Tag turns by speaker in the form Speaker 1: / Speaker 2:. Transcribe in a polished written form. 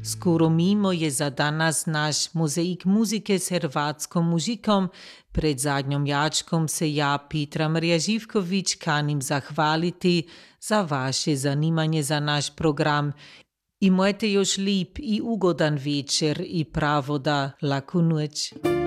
Speaker 1: Skoro mimo je za danas naš mozaik muzike s hrvatskom muzikom. Pred zadnjom jačkom se ja, Petra Marija Živković, kanim zahvaliti za vaše zanimanje za naš program. Imajte još lep i ugodan večer i pravo da laku noč.